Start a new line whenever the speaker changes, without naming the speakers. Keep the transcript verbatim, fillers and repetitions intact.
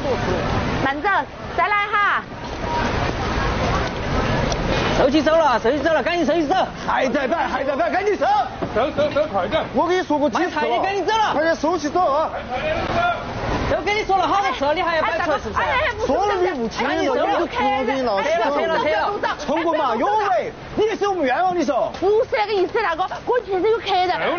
慢着，再来哈。
手机走了，手机走了，赶紧手机走。
还在摆，还在摆，赶紧走。
走走走，快点！
我跟你说过几次了，
你赶紧走了，
快点收起走啊！
都跟你说了好多次了，你还要摆出来是不是？
说了你不听，我就听我给你闹
车了车了车了！
冲过嘛，有为，你的是我们冤枉，你说？
不是那个意思，大哥，我确实有客人。